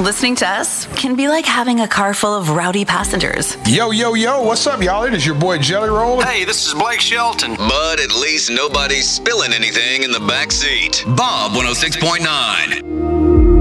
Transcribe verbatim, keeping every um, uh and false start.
Listening to us can be like having a car full of rowdy passengers. Yo, yo, yo, what's up, y'all? It is your boy Jelly Roll. Hey, this is Blake Shelton. But at least nobody's spilling anything in the back seat. Bob one oh six point nine.